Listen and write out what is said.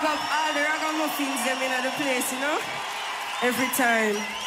up all the ragamuffins them in the place, you know? Every time.